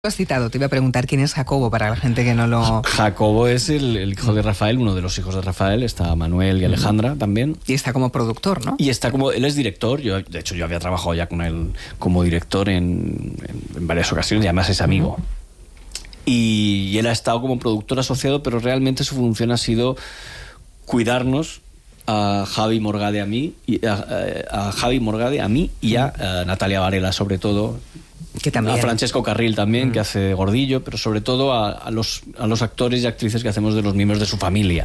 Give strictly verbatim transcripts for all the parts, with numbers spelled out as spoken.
Lo has citado, te iba a preguntar quién es Jacobo para la gente que no lo... Jacobo es el, el hijo de Rafael, uno de los hijos de Rafael, está Manuel y Alejandra también. Y está como productor, ¿no? Y está como, él es director, yo de hecho yo había trabajado ya con él como director en, en, en varias ocasiones y además es amigo. Uh-huh. y, y él ha estado como productor asociado, pero realmente su función ha sido cuidarnos a Javi Morgade a mí, y a, a, a Javi Morgade a mí y a, a Natalia Varela sobre todo. Que también. A Francesco Carril también, mm. que hace Gordillo, pero sobre todo a, a, los, a los actores y actrices que hacemos de los miembros de su familia.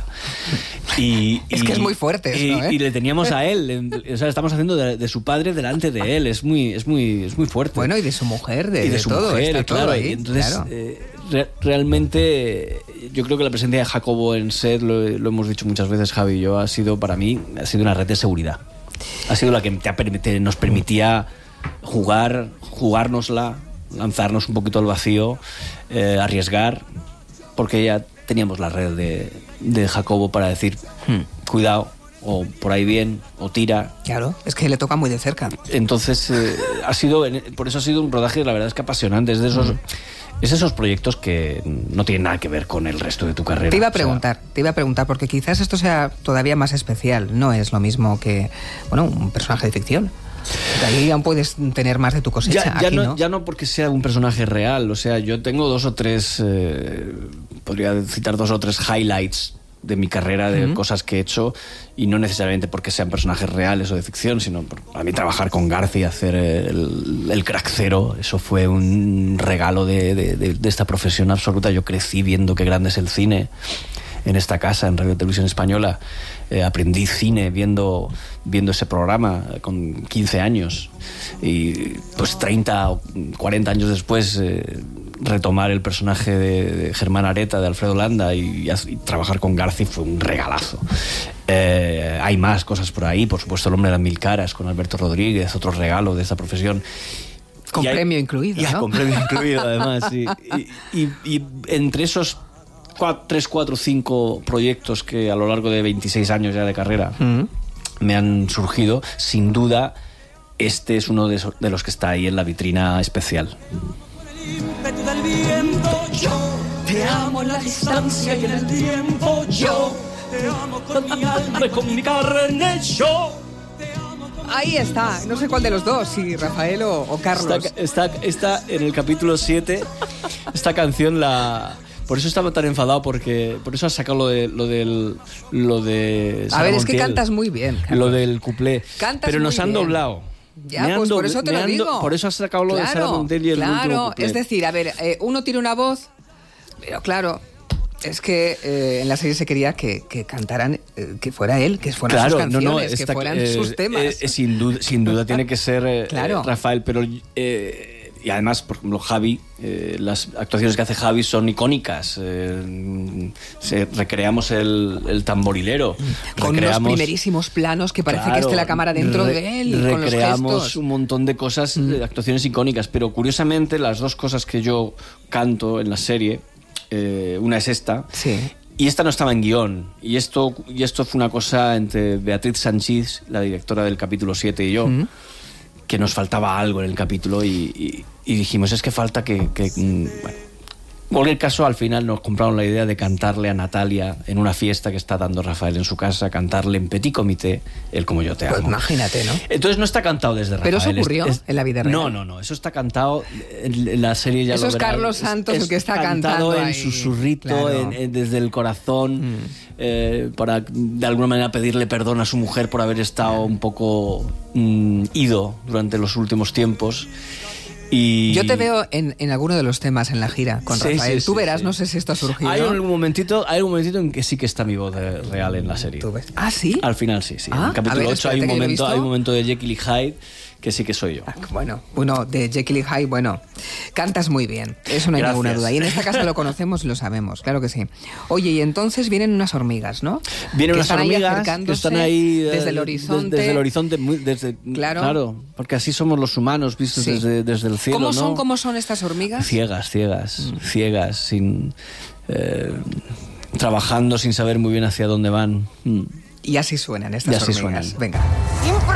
Y, es y, que es muy fuerte esto, y, ¿eh? y le teníamos a él, en, o sea, estamos haciendo de, de su padre delante de él, es muy, es muy, es muy fuerte. Bueno, y de su mujer, de, y de, de su todo, mujer, está claro. todo ahí, y entonces, claro. eh, re, realmente, yo creo que la presencia de Jacobo en set, lo, lo hemos dicho muchas veces, Javi y yo, ha sido para mí, ha sido una red de seguridad. Ha sido la que te ha, te, nos permitía jugar, jugárnosla, lanzarnos un poquito al vacío, eh, arriesgar, porque ya teníamos la red de, de Jacobo para decir, hmm, cuidado, o por ahí bien, o tira. Claro, es que le toca muy de cerca. Entonces, eh, ha sido, por eso ha sido un rodaje, la verdad es que apasionante. Es de esos, mm. es esos proyectos que no tienen nada que ver con el resto de tu carrera. Te iba a preguntar, o sea, te iba a preguntar, porque quizás esto sea todavía más especial. No es lo mismo que, bueno, un personaje de ficción. De ahí aún puedes tener más de tu cosecha. Ya, ya, Aquí, no, ¿no? ya no porque sea un personaje real. O sea, yo tengo dos o tres, eh, podría citar dos o tres highlights de mi carrera, de uh-huh. cosas que he hecho, y no necesariamente porque sean personajes reales o de ficción, sino por, a mí trabajar con Garci y hacer el, el crack cero, eso fue un regalo de, de, de, de esta profesión absoluta. Yo crecí viendo qué grande es el cine en esta casa, en Radio Televisión Española. Eh, aprendí cine viendo, viendo ese programa con quince años, y pues treinta o cuarenta años después eh, retomar el personaje de, de Germán Areta, de Alfredo Landa, y, y trabajar con Garci fue un regalazo. Eh, hay más cosas por ahí, por supuesto El hombre de las mil caras con Alberto Rodríguez, otro regalo de esta profesión. Con y premio hay, incluido, ya, ¿no? Con premio incluido, además, sí. y, y, y entre esos tres, cuatro, cinco proyectos que a lo largo de veintiséis años ya de carrera mm. me han surgido, sin duda este es uno de, esos, de los que está ahí en la vitrina especial. Yo te amo en la distancia y en el tiempo. Yo te amo con mi alma y con mi carne. Yo ahí está, no sé cuál de los dos, si Rafael o, o Carlos. Está, está, está en el capítulo siete. Esta canción la... Por eso estaba tan enfadado, porque por eso has sacado lo de lo del lo de Sara A ver, Montiel, es que cantas muy bien, Carlos. Lo del cuplé. Cantas pero nos han bien. doblado. Ya, pues por eso te lo digo. Do, por eso has sacado lo claro, de Sara Montiel y el claro, último cuplé. Es decir, a ver, eh, uno tiene una voz, pero claro, es que eh, en la serie se quería que, que cantaran, eh, que fuera él, que fueran claro, sus canciones, no, no, que está, fueran eh, sus temas. Eh, eh, sin duda, sin duda tiene que ser eh, claro. eh, Rafael, pero eh, y además, por ejemplo, Javi, eh, las actuaciones que hace Javi son icónicas. Eh, se, recreamos el, el tamborilero. Con recreamos, unos primerísimos planos que parece claro, que esté la cámara dentro re, de él. Recreamos con los gestos. un montón de cosas, mm. de actuaciones icónicas. Pero curiosamente, las dos cosas que yo canto en la serie, eh, una es esta. Sí. Y esta no estaba en guión. Y esto, y esto fue una cosa entre Beatriz Sanchís, la directora del capítulo siete, y yo, mm. que nos faltaba algo en el capítulo y, y, y dijimos, es que falta que... que bueno. En cualquier caso, al final nos compraron la idea de cantarle a Natalia en una fiesta que está dando Rafael en su casa, cantarle en petit comité el Como yo te amo. Pues imagínate, ¿no? Entonces no está cantado desde Rafael. ¿Pero eso ocurrió es, es, en la vida real? No, no, no. Eso está cantado en, en la serie, ya eso lo es verán. Carlos Santos es, el que está cantado cantando en ahí. susurrito, claro. en, en, desde el corazón, mm. eh, para de alguna manera pedirle perdón a su mujer por haber estado un poco mm, ido durante los últimos tiempos. Y... Yo te veo en, en alguno de los temas en la gira con sí, Rafael. sí, Tú sí, verás, sí. no sé si esto ha surgido. Hay un momentito, hay un momentito en que sí que está mi voz de, real en la serie. ¿Tú ves? ¿Ah, sí? Al final sí, sí. Ah, en el capítulo ver, ocho hay un, momento, he hay un momento de Jekyll y Hyde que sí que soy yo. Ah, bueno, bueno, de Jekyll y Hyde, bueno, cantas muy bien, eso no hay Gracias. ninguna duda. Y en esta casa lo conocemos y lo sabemos, claro que sí. Oye, y entonces vienen unas hormigas, ¿no? Vienen que unas hormigas que están ahí desde el horizonte. Desde el horizonte, muy, desde, claro. claro, porque así somos los humanos, vistos sí. desde, desde el cielo. ¿Cómo son, ¿no? ¿Cómo son estas hormigas? Ciegas, ciegas, mm. ciegas, sin eh, trabajando sin saber muy bien hacia dónde van. Mm. Y así suenan estas y así hormigas. Suenan. Venga.